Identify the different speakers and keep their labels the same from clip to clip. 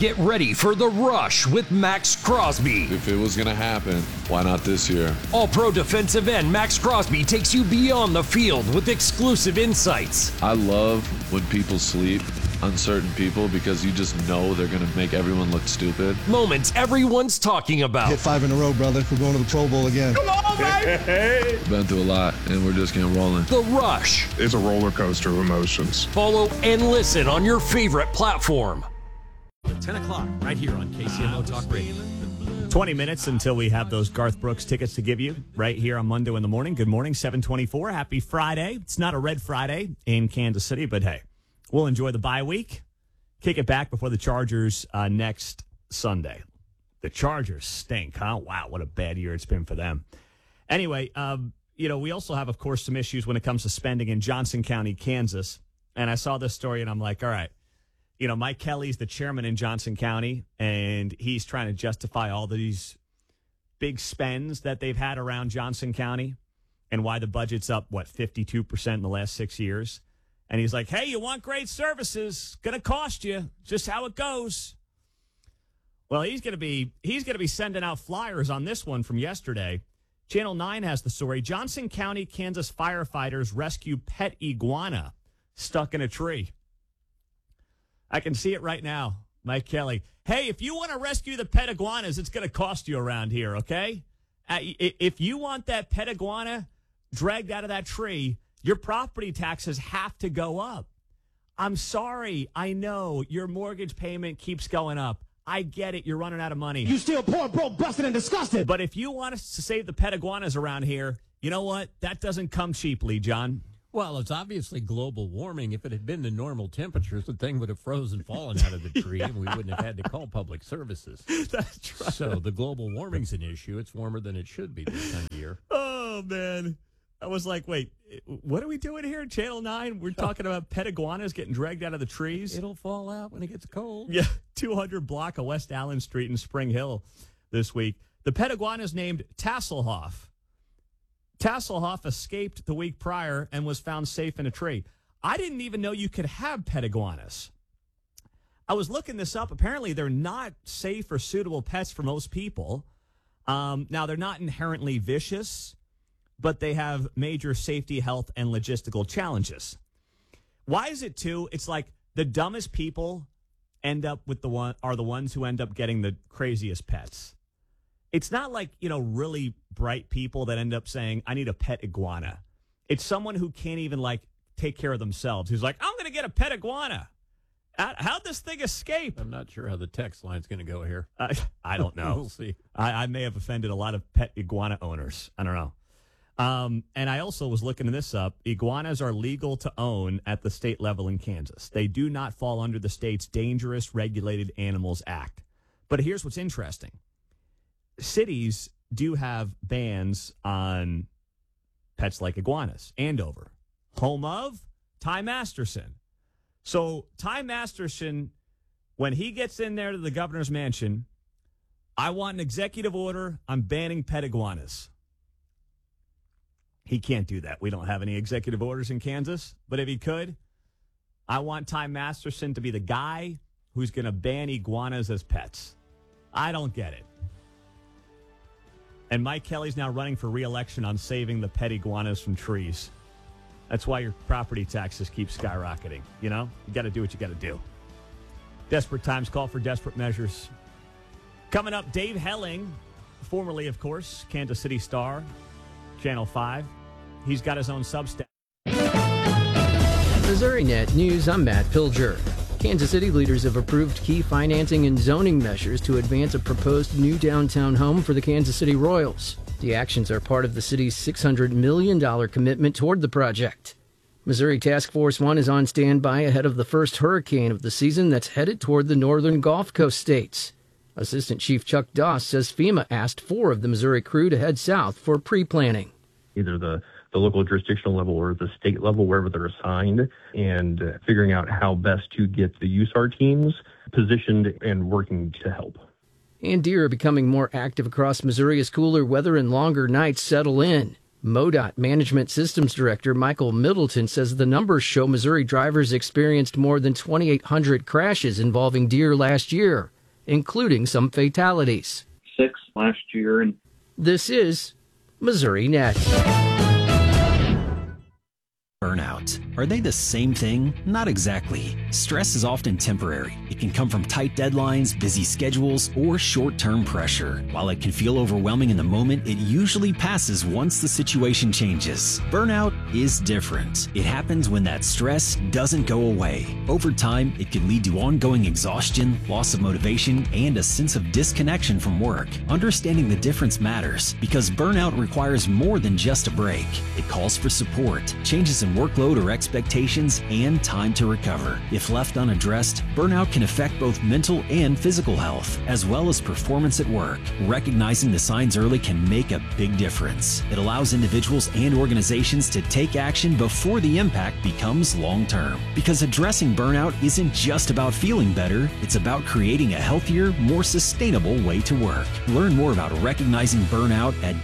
Speaker 1: Get ready for The Rush with Max Crosby.
Speaker 2: If it was going to happen, why not this year?
Speaker 1: All-Pro defensive end Max Crosby takes you beyond the field with exclusive insights.
Speaker 2: I love when people sleep on certain people because you just know they're going to make everyone look stupid.
Speaker 1: Moments everyone's talking about.
Speaker 3: Hit 5 in a row, brother. We're going to the Pro Bowl again.
Speaker 1: Come on, baby!
Speaker 2: Been through a lot, and we're just getting rolling.
Speaker 1: The Rush.
Speaker 4: It's a roller coaster of emotions.
Speaker 1: Follow and listen on your favorite platform.
Speaker 5: 10 o'clock, right here on KCMO Talk Radio. 20 minutes until we have those Garth Brooks tickets to give you right here on Monday in the morning. Good morning, 724. Happy Friday. It's not a red Friday in Kansas City, but hey, we'll enjoy the bye week. Kick it back before the Chargers next Sunday. The Chargers stink, huh? Wow, what a bad year it's been for them. Anyway, we also have, of course, some issues when it comes to spending in Johnson County, Kansas. And I saw this story, and I'm like, all right. Mike Kelly's the chairman in Johnson County, and he's trying to justify all these big spends that they've had around Johnson County and why the budget's up, 52% in the last 6 years. And he's like, hey, you want great services, going to cost you. Just how it goes. Well, he's going to be sending out flyers on this one from yesterday. Channel 9 has the story. Johnson County, Kansas firefighters rescue pet iguana stuck in a tree. I can see it right now, Mike Kelly. Hey, if you want to rescue the pet iguanas, it's going to cost you around here, okay? If you want that pet iguana dragged out of that tree, your property taxes have to go up. I'm sorry. I know your mortgage payment keeps going up. I get it. You're running out of money.
Speaker 6: You still poor, broke, busted, and disgusted.
Speaker 5: But if you want us to save the pet iguanas around here, you know what? That doesn't come cheaply, John.
Speaker 7: Well, it's obviously global warming. If it had been the normal temperatures, the thing would have frozen, fallen out of the tree, and we wouldn't have had to call public services.
Speaker 5: That's right.
Speaker 7: So the global warming's an issue. It's warmer than it should be this time of year.
Speaker 5: Oh, man. I was like, wait, what are we doing here? Channel 9? We're talking about pet iguanas getting dragged out of the trees?
Speaker 7: It'll fall out when it gets cold.
Speaker 5: Yeah, 200 block of West Allen Street in Spring Hill this week. The pet iguana is named Tasselhoff. Tasselhoff escaped the week prior and was found safe in a tree. I didn't even know you could have pet iguanas. I was looking this up. Apparently, they're not safe or suitable pets for most people. Now, they're not inherently vicious, but they have major safety, health, and logistical challenges. Why is it, too? It's like the dumbest people are the ones who end up getting the craziest pets. It's not like, really bright people that end up saying, I need a pet iguana. It's someone who can't even, take care of themselves. Who's like, I'm going to get a pet iguana. How'd this thing escape?
Speaker 7: I'm not sure how the text line's going to go here.
Speaker 5: I don't know.
Speaker 7: We'll see.
Speaker 5: I may have offended a lot of pet iguana owners. I don't know. And I also was looking this up. Iguanas are legal to own at the state level in Kansas. They do not fall under the state's Dangerous Regulated Animals Act. But here's what's interesting. Cities do have bans on pets like iguanas. Andover, home of Ty Masterson. So Ty Masterson, when he gets in there to the governor's mansion, I want an executive order. I'm banning pet iguanas. He can't do that. We don't have any executive orders in Kansas. But if he could, I want Ty Masterson to be the guy who's going to ban iguanas as pets. I don't get it. And Mike Kelly's now running for re-election on saving the pet iguanas from trees. That's why your property taxes keep skyrocketing. You got to do what you got to do. Desperate times call for desperate measures. Coming up, Dave Helling, formerly, of course, Kansas City Star, Channel 5. He's got his own Substack.
Speaker 8: Missouri Net News, I'm Matt Pilger. Kansas City leaders have approved key financing and zoning measures to advance a proposed new downtown home for the Kansas City Royals. The actions are part of the city's $600 million commitment toward the project. Missouri Task Force 1 is on standby ahead of the first hurricane of the season that's headed toward the northern Gulf Coast states. Assistant Chief Chuck Doss says FEMA asked 4 of the Missouri crew to head south for pre-planning.
Speaker 9: Either the local jurisdictional level or the state level, wherever they're assigned, and figuring out how best to get the USAR teams positioned and working to help.
Speaker 8: And deer are becoming more active across Missouri as cooler weather and longer nights settle in. MoDOT Management Systems Director Michael Middleton says the numbers show Missouri drivers experienced more than 2,800 crashes involving deer last year. including some fatalities.
Speaker 10: 6 last year. And
Speaker 8: this is Missouri Net.
Speaker 11: Burnout. Are they the same thing? Not exactly. Stress is often temporary. It can come from tight deadlines, busy schedules, or short-term pressure. While it can feel overwhelming in the moment, it usually passes once the situation changes. Burnout is different. It happens when that stress doesn't go away. Over time, it can lead to ongoing exhaustion, loss of motivation, and a sense of disconnection from work. Understanding the difference matters because burnout requires more than just a break. It calls for support, changes in workload or expectations, and time to recover. If left unaddressed, burnout can affect both mental and physical health, as well as performance at work. Recognizing the signs early can make a big difference. It allows individuals and organizations to take action before the impact becomes long-term. Because addressing burnout isn't just about feeling better, it's about creating a healthier, more sustainable way to work. Learn more about recognizing burnout at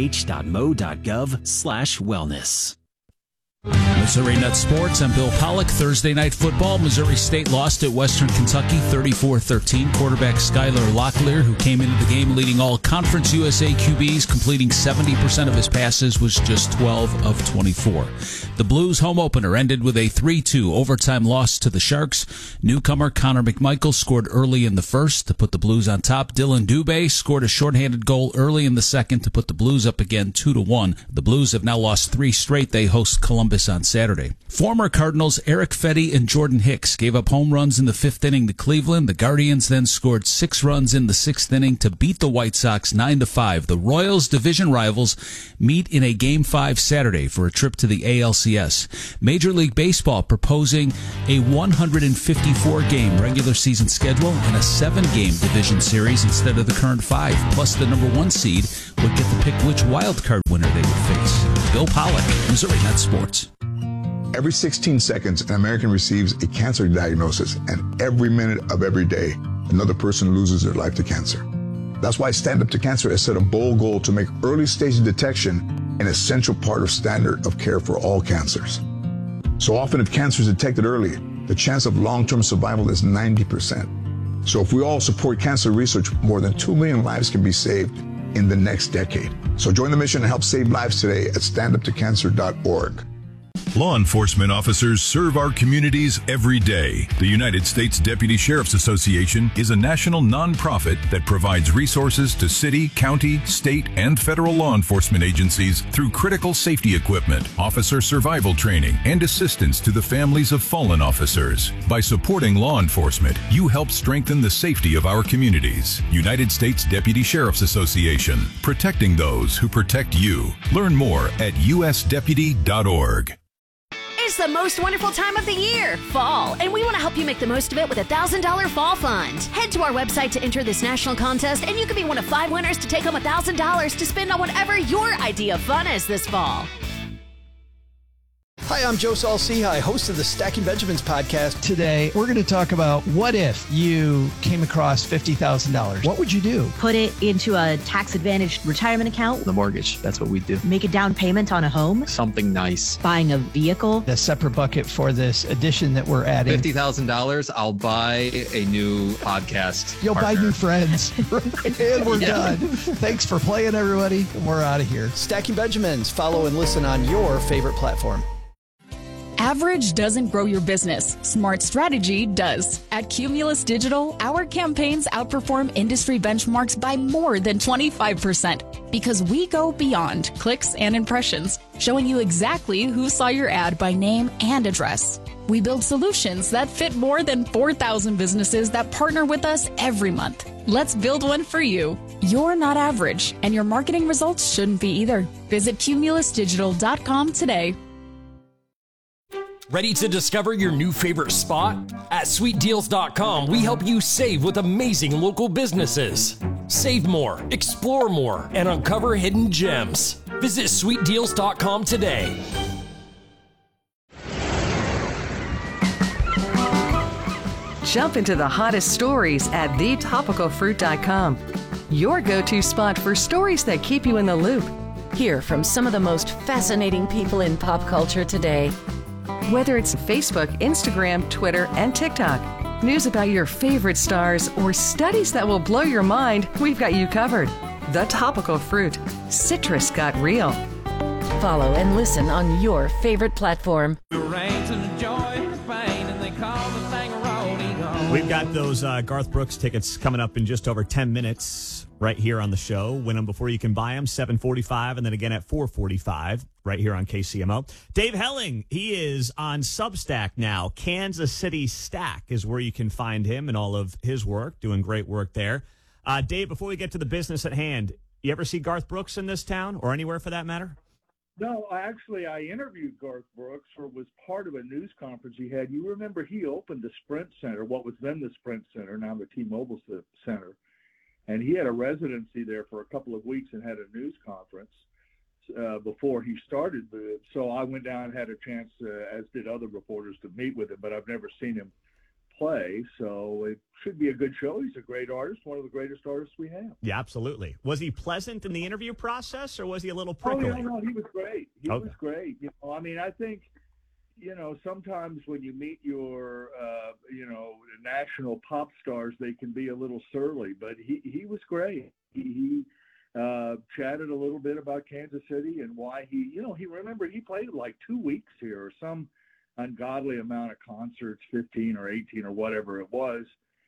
Speaker 11: dmh.mo.gov/wellness.
Speaker 12: Missouri Net Sports. I'm Bill Pollock. Thursday night football. Missouri State lost at Western Kentucky 34-13. Quarterback Skylar Locklear, who came into the game leading all Conference USA QBs, completing 70% of his passes, was just 12 of 24. The Blues' home opener ended with a 3-2 overtime loss to the Sharks. Newcomer Connor McMichael scored early in the first to put the Blues on top. Dylan Dubé scored a shorthanded goal early in the second to put the Blues up again 2-1. The Blues have now lost 3 straight. They host Columbus on Saturday. Former Cardinals Eric Fetty and Jordan Hicks gave up home runs in the 5th inning to Cleveland. The Guardians then scored 6 runs in the 6th inning to beat the White Sox 9-5. The Royals, division rivals, meet in a Game 5 Saturday for a trip to the ALCS. Major League Baseball proposing a 154-game regular season schedule and a 7-game division series instead of the current 5. Plus, the number 1 seed would get to pick which wild card winner they would face. Bill Pollock, Missouri Net Sports.
Speaker 13: Every 16 seconds, an American receives a cancer diagnosis, and every minute of every day, another person loses their life to cancer. That's why Stand Up to Cancer has set a bold goal to make early-stage detection an essential part of standard of care for all cancers. So often, if cancer is detected early, the chance of long-term survival is 90%. So if we all support cancer research, more than 2 million lives can be saved in the next decade. So join the mission and help save lives today at standuptocancer.org.
Speaker 14: Law enforcement officers serve our communities every day. The United States Deputy Sheriff's Association is a national nonprofit that provides resources to city, county, state, and federal law enforcement agencies through critical safety equipment, officer survival training, and assistance to the families of fallen officers. By supporting law enforcement, you help strengthen the safety of our communities. United States Deputy Sheriff's Association, protecting those who protect you. Learn more at usdeputy.org.
Speaker 15: It's the most wonderful time of the year, fall, and we want to help you make the most of it with a $1,000 fall fund. Head to our website to enter this national contest, and you can be one of 5 winners to take home $1,000 to spend on whatever your idea of fun is this fall.
Speaker 16: Hi, I'm Joe Saul-Sehy, host of the Stacking Benjamins podcast.
Speaker 17: Today, we're going to talk about what if you came across $50,000. What would you do?
Speaker 18: Put it into a tax-advantaged retirement account.
Speaker 19: The mortgage, that's what we do.
Speaker 18: Make a down payment on a home.
Speaker 19: Something nice.
Speaker 18: Buying a vehicle.
Speaker 17: A separate bucket for this addition that we're adding.
Speaker 19: $50,000, I'll buy a new podcast
Speaker 17: You'll
Speaker 19: partner.
Speaker 17: buy new friends. And we're done. Thanks for playing, everybody. We're out of here.
Speaker 16: Stacking Benjamins. Follow and listen on your favorite platform.
Speaker 20: Average doesn't grow your business. Smart strategy does. At Cumulus Digital, our campaigns outperform industry benchmarks by more than 25% because we go beyond clicks and impressions, showing you exactly who saw your ad by name and address. We build solutions that fit more than 4,000 businesses that partner with us every month. Let's build one for you. You're not average, and your marketing results shouldn't be either. Visit cumulusdigital.com today.
Speaker 1: Ready to discover your new favorite spot? At sweetdeals.com, we help you save with amazing local businesses. Save more, explore more, and uncover hidden gems. Visit sweetdeals.com today.
Speaker 21: Jump into the hottest stories at thetopicalfruit.com. Your go-to spot for stories that keep you in the loop.
Speaker 22: Hear from some of the most fascinating people in pop culture today.
Speaker 21: Whether it's Facebook, Instagram, Twitter, and TikTok, News about your favorite stars or studies that will blow your mind, we've got you covered. The Topical Fruit. Citrus got real.
Speaker 22: Follow and listen on your favorite platform.
Speaker 5: We've got those Garth Brooks tickets coming up in just over 10 minutes right here on the show. Win them before you can buy them, 7:45, and then again at 4:45 right here on KCMO. Dave Helling, he is on Substack now. Kansas City Stack is where you can find him and all of his work, doing great work there. Dave, before we get to the business at hand, you ever see Garth Brooks in this town or anywhere for that matter?
Speaker 2: No, actually, I interviewed Garth Brooks, or was part of a news conference he had. You remember he opened the Sprint Center, what was then the Sprint Center, now the T-Mobile Center. And he had a residency there for a couple of weeks and had a news conference before he started. So I went down and had a chance, as did other reporters, to meet with him, but I've never seen him play. So it should be a good show. He's a great artist, one of the greatest artists we have.
Speaker 5: Yeah, absolutely. Was he pleasant in the interview process, or was he a little prickly?
Speaker 2: Oh, no, he was great. He was great. You know, I mean, I think, you know, sometimes when you meet your, you know, national pop stars, they can be a little surly, but he was great. He chatted a little bit about Kansas City and why he remembered he played like 2 weeks here, or some ungodly amount of concerts, 15 or 18 or whatever it was,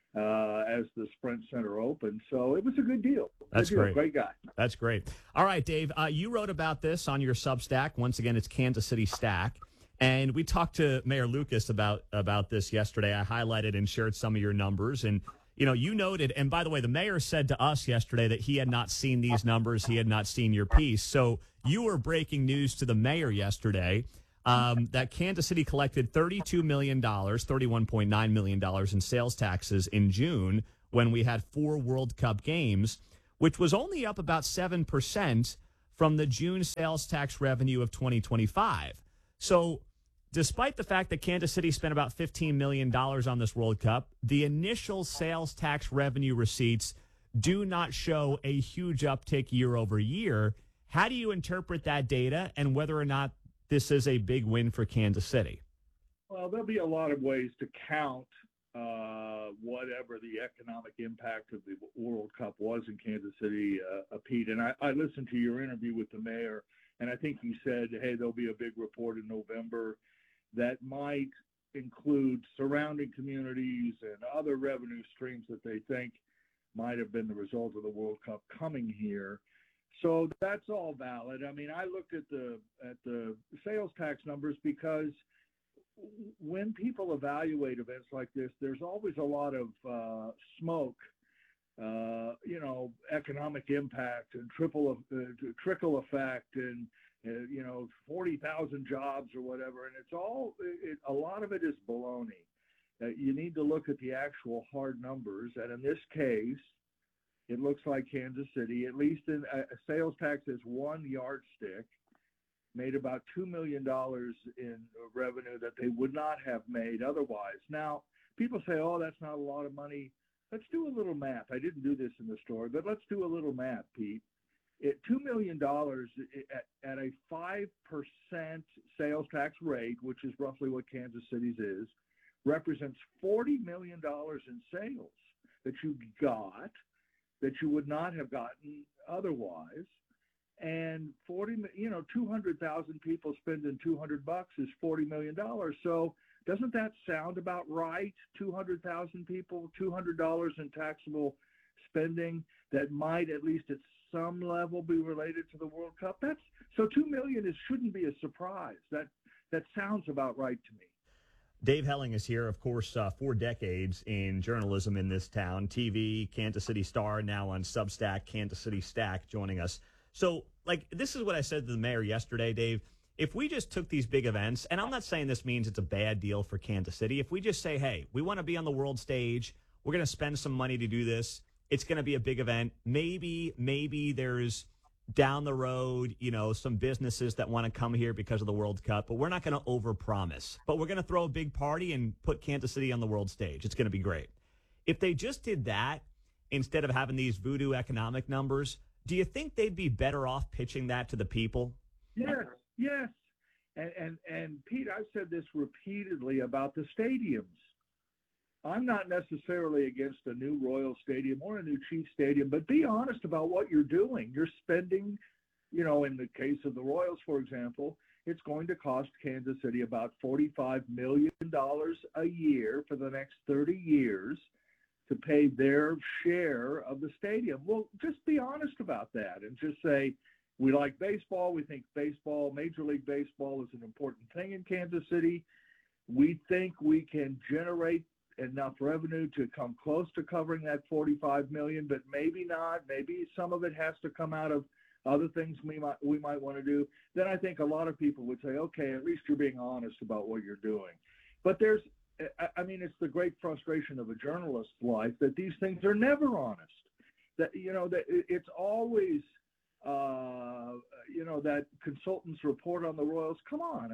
Speaker 2: as the Sprint Center opened. So it was a good deal.
Speaker 5: That's great.
Speaker 2: Great guy.
Speaker 5: That's great. All right, Dave, you wrote about this on your Substack. Once again, it's Kansas City Stack. And we talked to Mayor Lucas about this yesterday. I highlighted and shared some of your numbers. And, you know, you noted, and by the way, the mayor said to us yesterday that he had not seen these numbers. He had not seen your piece. So you were breaking news to the mayor yesterday that Kansas City collected $32 million, $31.9 million in sales taxes in June when we had 4 World Cup games, which was only up about 7% from the June sales tax revenue of 2025. So despite the fact that Kansas City spent about $15 million on this World Cup, the initial sales tax revenue receipts do not show a huge uptick year over year. How do you interpret that data, and whether or not this is a big win for Kansas City?
Speaker 2: Well, there'll be a lot of ways to count whatever the economic impact of the World Cup was in Kansas City, Pete. And I listened to your interview with the mayor, and I think you said, hey, there'll be a big report in November that might include surrounding communities and other revenue streams that they think might have been the result of the World Cup coming here. So that's all valid. I mean, I looked at the sales tax numbers because when people evaluate events like this, there's always a lot of smoke, you know, economic impact and trickle effect, and 40,000 jobs or whatever, and a lot of it is baloney. You need to look at the actual hard numbers, and in this case, it looks like Kansas City, at least in sales tax as one yardstick, made about $2 million in revenue that they would not have made otherwise. Now, people say, oh, that's not a lot of money. Let's do a little math. I didn't do this in the story, but let's do a little math, Pete. $2 million at a 5% sales tax rate, which is roughly what Kansas City's is, represents $40 million in sales that you got that you would not have gotten otherwise. And 200,000 people spending $200 is $40 million. So doesn't that sound about right? 200,000 people, $200 in taxable spending that might, at least at some level, be related to the World Cup. So $2 million shouldn't be a surprise. That sounds about right to me.
Speaker 5: Dave Helling is here, of course, 4 decades in journalism in this town. TV, Kansas City Star, now on Substack, Kansas City Stack, joining us. So, this is what I said to the mayor yesterday, Dave. If we just took these big events, and I'm not saying this means it's a bad deal for Kansas City. If we just say, hey, we want to be on the world stage, we're going to spend some money to do this, it's going to be a big event. Maybe there's down the road, some businesses that want to come here because of the World Cup, but we're not going to overpromise. But we're going to throw a big party and put Kansas City on the world stage. It's going to be great. If they just did that instead of having these voodoo economic numbers, do you think they'd be better off pitching that to the people?
Speaker 2: Yes. And Pete, I've said this repeatedly about the stadiums. I'm not necessarily against a new Royal Stadium or a new Chiefs Stadium, but be honest about what you're doing. You're spending, in the case of the Royals, for example, it's going to cost Kansas City about $45 million a year for the next 30 years to pay their share of the stadium. Well, just be honest about that and just say, we like baseball. We think baseball, Major League Baseball, is an important thing in Kansas City. We think we can generate enough revenue to come close to covering that $45 million, but maybe not. Maybe some of it has to come out of other things we might want to do. Then I think a lot of people would say, okay, at least you're being honest about what you're doing. But it's the great frustration of a journalist's life that these things are never honest. That it's always that consultants report on the Royals. Come on,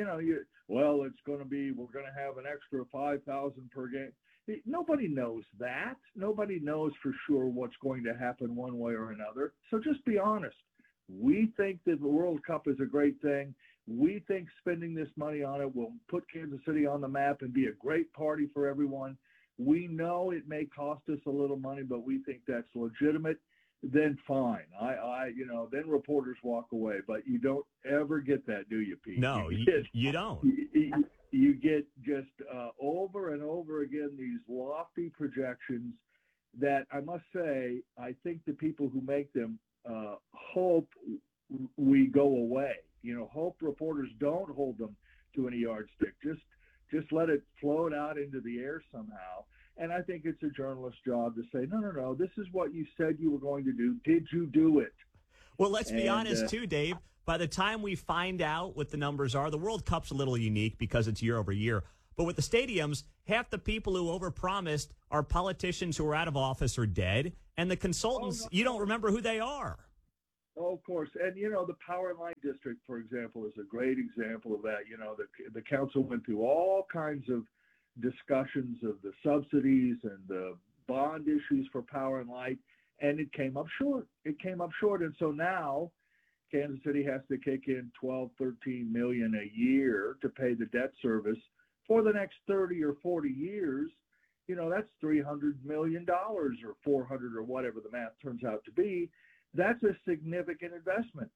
Speaker 2: it's going to be, we're going to have an extra 5,000 per game. Nobody knows that. Nobody knows for sure what's going to happen one way or another. So just be honest. We think that the World Cup is a great thing. We think spending this money on it will put Kansas City on the map and be a great party for everyone. We know it may cost us a little money, but we think that's legitimate. Then fine. Then reporters walk away. But you don't ever get that, do you, Pete?
Speaker 5: No, you don't.
Speaker 2: You get just over and over again these lofty projections that I must say, I think the people who make them hope we go away. Hope reporters don't hold them to any yardstick. Just let it float out into the air somehow. And I think it's a journalist's job to say, no, this is what you said you were going to do. Did you do it?
Speaker 5: Well, let's be honest, too, Dave. By the time we find out what the numbers are, the World Cup's a little unique because it's year over year. But with the stadiums, half the people who overpromised are politicians who are out of office or dead. And the consultants, you don't remember who they are.
Speaker 2: Oh, of course. And, the Power and Light District, for example, is a great example of that. The council went through all kinds of discussions of the subsidies and the bond issues for Power and Light, and it came up short. And so now Kansas City has to kick in $12-13 million a year to pay the debt service for the next 30 or 40 years. That's $300 million or 400 or whatever the math turns out to be. That's a significant investment.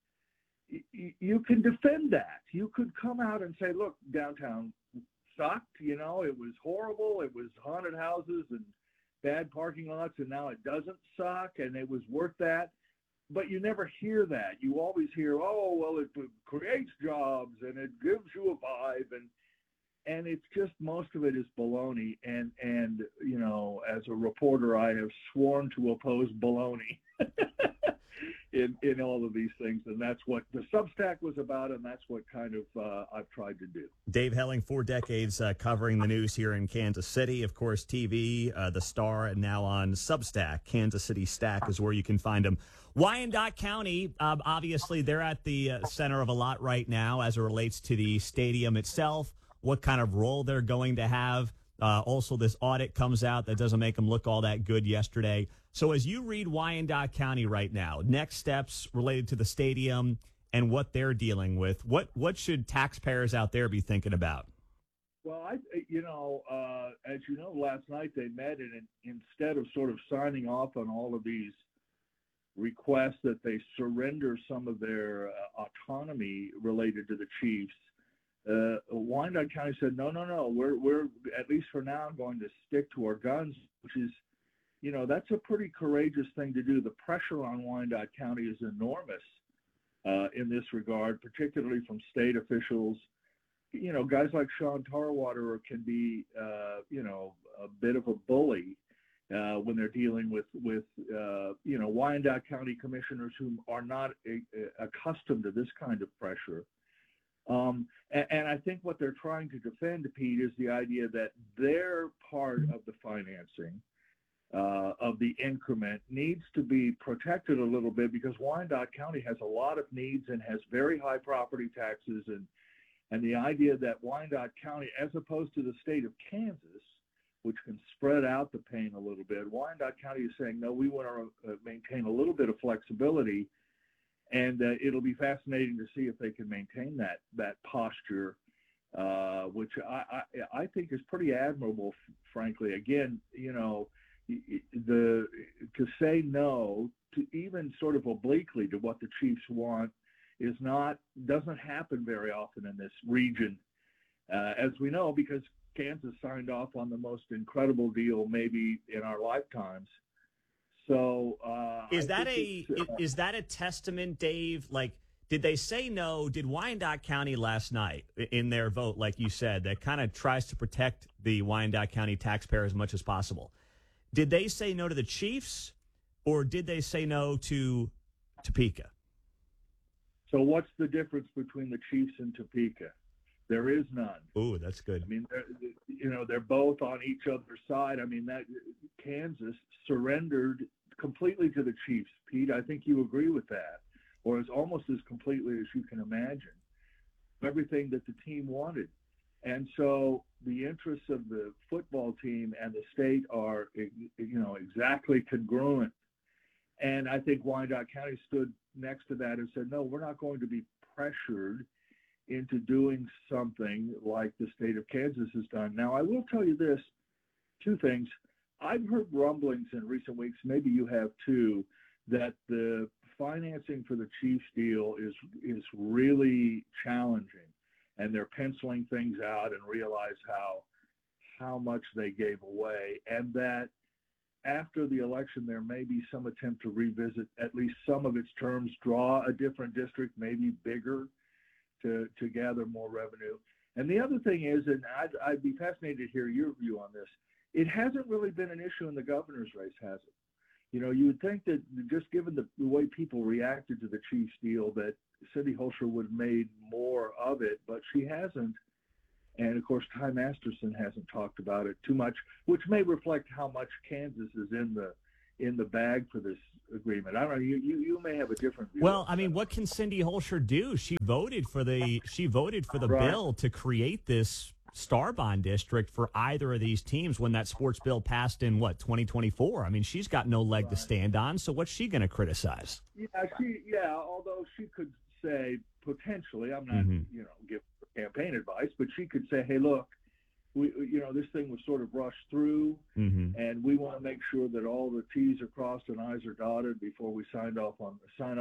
Speaker 2: You can defend that. You could come out and say, look, downtown sucked, it was horrible, it was haunted houses and bad parking lots, and now it doesn't suck, and it was worth that. But you never hear that. You always hear, oh, well, it creates jobs and it gives you a vibe, and it's just, most of it is baloney. And as a reporter, I have sworn to oppose baloney in all of these things, and that's what the Substack was about, and that's what kind of I've tried to do.
Speaker 5: Dave Helling, 4 decades covering the news here in Kansas City. Of course, TV, The Star, and now on Substack. Kansas City Stack is where you can find him. Wyandotte County, obviously, they're at the center of a lot right now as it relates to the stadium itself, what kind of role they're going to have. Also, this audit comes out that doesn't make them look all that good yesterday. So as you read Wyandotte County right now, next steps related to the stadium and what they're dealing with, what should taxpayers out there be thinking about?
Speaker 2: Well, as you know, last night they met, and instead of sort of signing off on all of these requests that they surrender some of their autonomy related to the Chiefs, Wyandotte County said, no, we're at least for now going to stick to our guns, which is, that's a pretty courageous thing to do. The pressure on Wyandotte County is enormous in this regard, particularly from state officials. Guys like Sean Tarwater can be, a bit of a bully when they're dealing with Wyandotte County commissioners who are not accustomed to this kind of pressure. And I think what they're trying to defend, Pete, is the idea that their part of the financing of the increment needs to be protected a little bit, because Wyandotte County has a lot of needs and has very high property taxes, and the idea that Wyandotte County, as opposed to the state of Kansas, which can spread out the pain a little bit, Wyandotte County is saying, no, we want to maintain a little bit of flexibility. And it'll be fascinating to see if they can maintain that posture which I think is pretty admirable, frankly. Again, to say no to even sort of obliquely to what the Chiefs want doesn't happen very often in this region, as we know, because Kansas signed off on the most incredible deal maybe in our lifetimes. So
Speaker 5: is that a testament, Dave? Like, did they say no? Did Wyandotte County last night in their vote, like you said, that kind of tries to protect the Wyandotte County taxpayer as much as possible? Did they say no to the Chiefs, or did they say no to Topeka?
Speaker 2: So what's the difference between the Chiefs and Topeka? There is none.
Speaker 5: Ooh, that's good.
Speaker 2: I mean, they're both on each other's side. I mean, that Kansas surrendered completely to the Chiefs. Pete, I think you agree with that, or as almost as completely as you can imagine. Everything that the team wanted. And so the interests of the football team and the state are, exactly congruent. And I think Wyandotte County stood next to that and said, no, we're not going to be pressured into doing something like the state of Kansas has done. Now, I will tell you this, two things. I've heard rumblings in recent weeks, maybe you have too, that the financing for the Chiefs deal is really challenging, and they're penciling things out and realize how much they gave away, and that after the election there may be some attempt to revisit at least some of its terms, draw a different district, maybe bigger, to gather more revenue. And the other thing is, and I'd be fascinated to hear your view on this, it hasn't really been an issue in the governor's race, has it? You would think that just given the way people reacted to the Chiefs deal that Cindy Holscher would have made more of it, but she hasn't. And, of course, Ty Masterson hasn't talked about it too much, which may reflect how much Kansas is in the bag for this agreement. I don't know. You may have a different view.
Speaker 5: Well, I mean, what can Cindy Holscher do? She voted for the
Speaker 2: Right.
Speaker 5: bill to create this star bond district for either of these teams when that sports bill passed in 2024. I mean, she's got no leg to stand on. So what's she going to criticize?
Speaker 2: Although she could say potentially, I'm not give campaign advice, but she could say, hey, look, this thing was sort of rushed through, and we want to make sure that all the T's are crossed and I's are dotted before we sign off on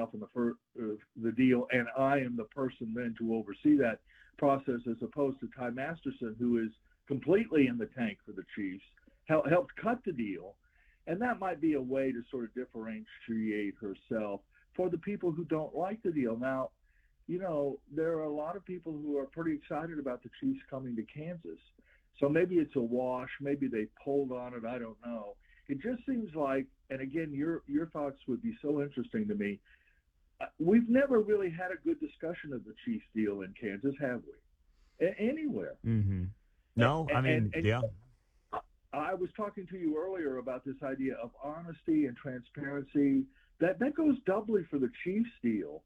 Speaker 2: the deal. And I am the person then to oversee that process, as opposed to Ty Masterson, who is completely in the tank for the Chiefs, helped cut the deal. And that might be a way to sort of differentiate herself for the people who don't like the deal. Now, there are a lot of people who are pretty excited about the Chiefs coming to Kansas. So maybe it's a wash. Maybe they pulled on it. I don't know. It just seems like, and again, your thoughts would be so interesting to me. We've never really had a good discussion of the Chiefs deal in Kansas, have we? Anywhere.
Speaker 5: No, yeah.
Speaker 2: I was talking to you earlier about this idea of honesty and transparency. That goes doubly for the Chiefs deal.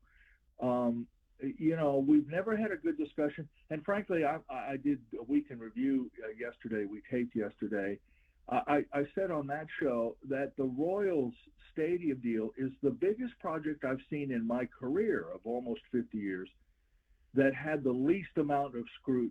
Speaker 2: We've never had a good discussion. And frankly, I did a week in review yesterday. We taped yesterday. I said on that show that the Royals Stadium deal is the biggest project I've seen in my career of almost 50 years that had the least amount of scrutiny,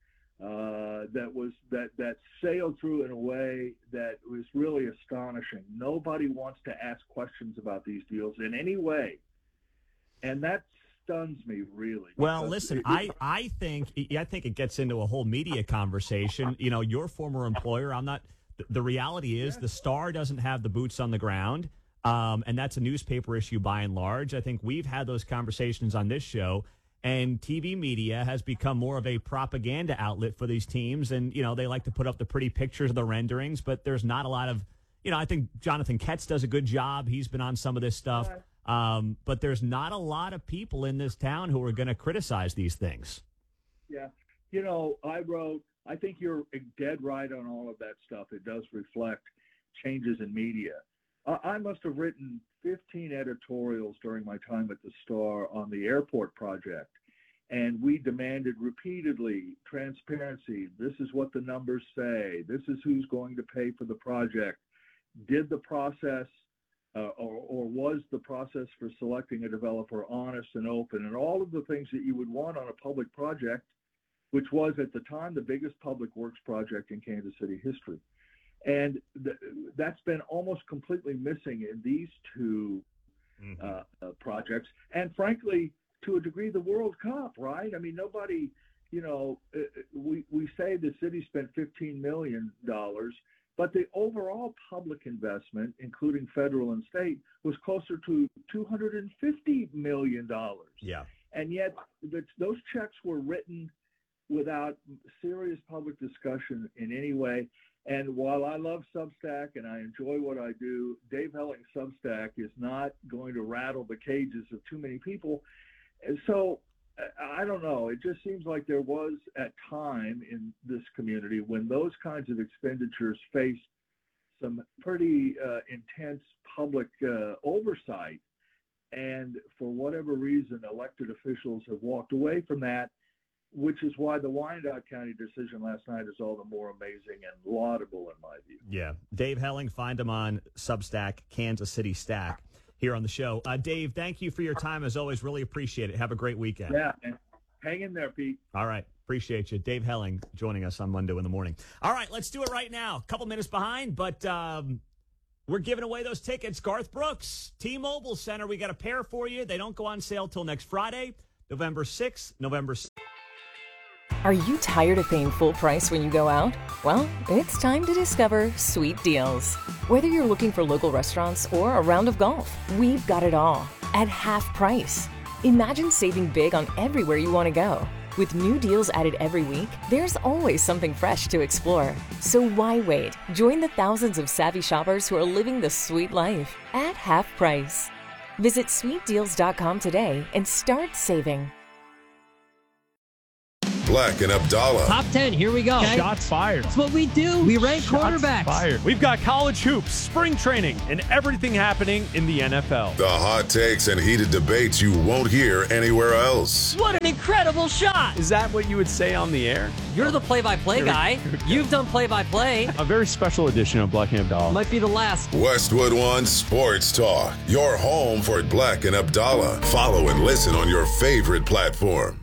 Speaker 2: that sailed through in a way that was really astonishing. Nobody wants to ask questions about these deals in any way. And that stuns me, really.
Speaker 5: Well, listen, I think it gets into a whole media conversation. Your former employer, I'm not. The reality is the Star doesn't have the boots on the ground, and that's a newspaper issue by and large. I think we've had those conversations on this show, and TV media has become more of a propaganda outlet for these teams, and they like to put up the pretty pictures of the renderings, but there's not a lot of, I think Jonathan Ketz does a good job. He's been on some of this stuff, but there's not a lot of people in this town who are going to criticize these things.
Speaker 2: Yeah, I think you're dead right on all of that stuff. It does reflect changes in media. I must have written 15 editorials during my time at the Star on the airport project, and we demanded repeatedly transparency. This is what the numbers say. This is who's going to pay for the project. Did the process or was the process for selecting a developer honest and open, and all of the things that you would want on a public project which was at the time the biggest public works project in Kansas City history. And that's been almost completely missing in these two projects. And frankly, to a degree, the World Cup, right? I mean, nobody, we say the city spent $15 million, but the overall public investment, including federal and state, was closer to $250 million.
Speaker 5: Yeah.
Speaker 2: And yet those checks were written without serious public discussion in any way. And while I love Substack and I enjoy what I do, Dave Helling's Substack is not going to rattle the cages of too many people. And so I don't know. It just seems like there was a time in this community when those kinds of expenditures faced some pretty intense public oversight. And for whatever reason, elected officials have walked away from that, which is why the Wyandotte County decision last night is all the more amazing and laudable in my view.
Speaker 5: Yeah. Dave Helling, find him on Substack, Kansas City Stack, here on the show. Dave, thank you for your time as always. Really appreciate it. Have a great weekend.
Speaker 2: Yeah, and hang in there, Pete.
Speaker 5: All right. Appreciate you. Dave Helling joining us on Monday in the morning. All right, let's do it right now. Couple minutes behind, but we're giving away those tickets. Garth Brooks, T-Mobile Center. We got a pair for you. They don't go on sale till next Friday, November 6th, November 6th.
Speaker 3: Are you tired of paying full price when you go out? Well, it's time to discover Sweet Deals. Whether you're looking for local restaurants or a round of golf, we've got it all at half price. Imagine saving big on everywhere you want to go. With new deals added every week, there's always something fresh to explore. So why wait? Join the thousands of savvy shoppers who are living the sweet life at half price. Visit sweetdeals.com today and start saving.
Speaker 4: Black and Abdallah.
Speaker 23: Top 10, here we go. Okay.
Speaker 24: Shots fired.
Speaker 23: That's what we do. We rank quarterbacks.
Speaker 24: Fired. We've got college hoops, spring training, and everything happening in the NFL.
Speaker 4: The hot takes and heated debates you won't hear anywhere else.
Speaker 23: What an incredible shot.
Speaker 24: Is that what you would say on the air?
Speaker 23: You're the play-by-play guy. You've done play-by-play.
Speaker 24: A very special edition of Black and Abdallah.
Speaker 23: Might be the last.
Speaker 4: Westwood One Sports Talk. Your home for Black and Abdallah. Follow and listen on your favorite platform.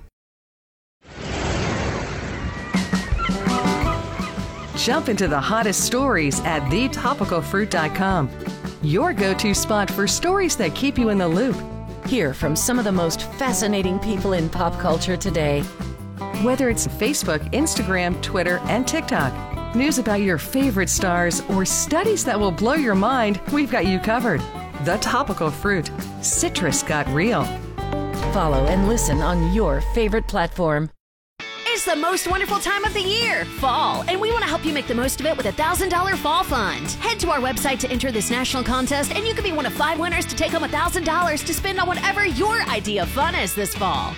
Speaker 21: Jump into the hottest stories at thetopicalfruit.com. Your go-to spot for stories that keep you in the loop.
Speaker 22: Hear from some of the most fascinating people in pop culture today.
Speaker 21: Whether it's Facebook, Instagram, Twitter, and TikTok, news about your favorite stars, or studies that will blow your mind, we've got you covered. The Topical Fruit. Citrus got real.
Speaker 22: Follow and listen on your favorite platform.
Speaker 15: It's the most wonderful time of the year, fall, and we want to help you make the most of it with a $1,000 fall fund. Head to our website to enter this national contest, and you can be one of 5 winners to take home $1,000 to spend on whatever your idea of fun is this fall.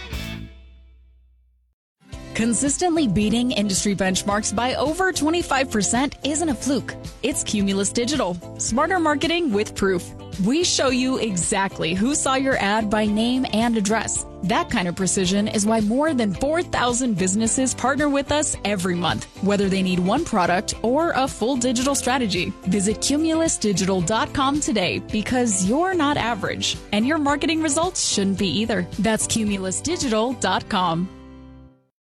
Speaker 20: Consistently beating industry benchmarks by over 25% isn't a fluke. It's Cumulus Digital. Smarter marketing with proof. We show you exactly who saw your ad by name and address. That kind of precision is why more than 4,000 businesses partner with us every month, whether they need one product or a full digital strategy. Visit cumulusdigital.com today because you're not average, and your marketing results shouldn't be either. That's cumulusdigital.com.